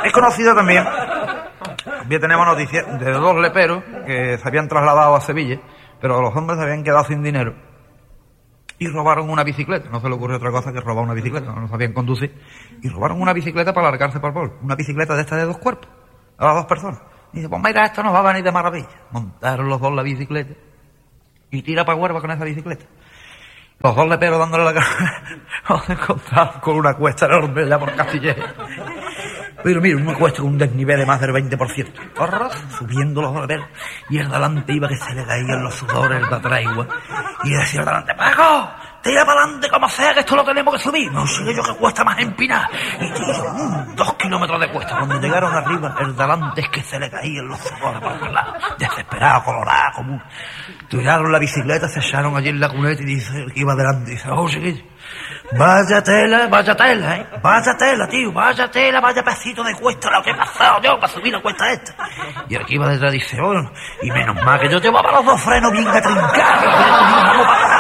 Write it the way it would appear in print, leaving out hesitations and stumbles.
es conocido también. También tenemos noticias de 2 leperos que se habían trasladado a Sevilla, pero los hombres se habían quedado sin dinero y robaron una bicicleta. No se le ocurrió otra cosa que robar una bicicleta, no sabían conducir, y robaron una bicicleta para largarse por el pueblo. Una bicicleta de esta de 2 cuerpos, a las 2 personas. Y dice, pues mira, esto nos va a venir de maravilla. Montaron los 2 la bicicleta y tira para Huelva con esa bicicleta. Los 2 leperos dándole la cara, nos encontraron con una cuesta enorme ya por Castillejo. Pero mira, una cuesta con un desnivel de más del 20%. Horror, subiendo los 2 leperos. Y el delante iba que se le caían los sudores de atrás, igual. Y decía el delante, Paco, tira para adelante como sea, que esto lo tenemos que subir. No sé yo que cuesta más empinar. Y tiro 2 kilómetros de cuesta. Cuando llegaron arriba, el delante es que se le caían los sudores por los lados. Desesperado, colorado, como... Tiraron la bicicleta, se echaron allí en la cuneta y dice, el que iba delante, dice, oh, chiquillo, vaya tela, tío, vaya tela, vaya pedacito de cuesta, lo que he pasado yo para subir la cuesta esta. Y el que iba detrás dice, bueno, y menos mal que yo llevaba los 2 frenos bien atrincados, vamos para